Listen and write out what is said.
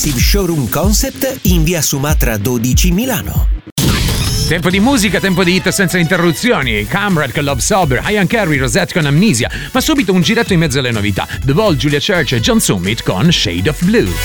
Showroom Concept in via Sumatra 12 Milano. Tempo di musica, tempo di hit senza interruzioni. Camrad con Love Sober, Ian Carey, Rosette con Amnesia, ma subito un giretto in mezzo alle novità. The Wall, Julia Church e John Summit con Shade of Blue.